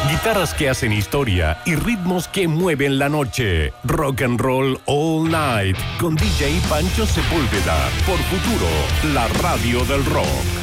Guitarras que hacen historia y ritmos que mueven la noche. Rock and Roll All Night con DJ Pancho Sepúlveda por Futuro, la radio del rock.